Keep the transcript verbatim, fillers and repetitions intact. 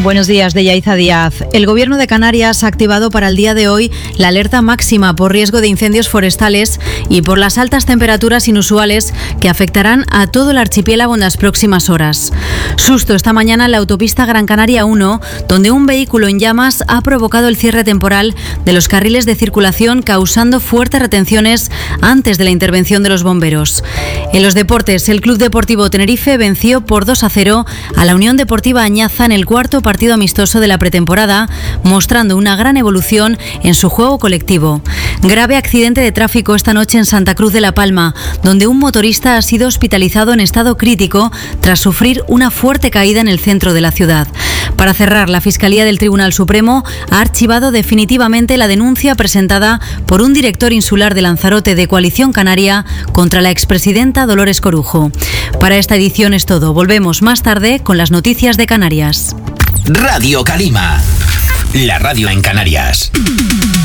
Buenos días, de Yaiza Díaz. El Gobierno de Canarias ha activado para el día de hoy la alerta máxima por riesgo de incendios forestales y por las altas temperaturas inusuales que afectarán a todo el archipiélago en las próximas horas. Susto esta mañana en la autopista Gran Canaria uno, donde un vehículo en llamas ha provocado el cierre temporal de los carriles de circulación, causando fuertes retenciones antes de la intervención de los bomberos. En los deportes, el Club Deportivo Tenerife venció por dos a cero a la Unión Deportiva Añaza en el cuarto partido amistoso de la pretemporada, mostrando una gran evolución en su juego colectivo. Grave accidente de tráfico esta noche en Santa Cruz de la Palma, donde un motorista ha sido hospitalizado en estado crítico tras sufrir una fuerte caída en el centro de la ciudad. Para cerrar, la Fiscalía del Tribunal Supremo ha archivado definitivamente la denuncia presentada por un director insular de Lanzarote de Coalición Canaria contra la expresidenta Dolores Corujo. Para esta edición es todo. Volvemos más tarde con las noticias de Canarias. Radio Calima, la radio en Canarias.